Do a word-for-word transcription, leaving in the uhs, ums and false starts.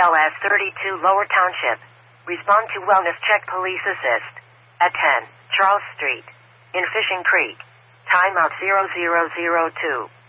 L S thirty-two Lower Township. Respond to Wellness Check Police Assist. At ten, Charles Street. In Fishing Creek. Timeout zero zero zero two.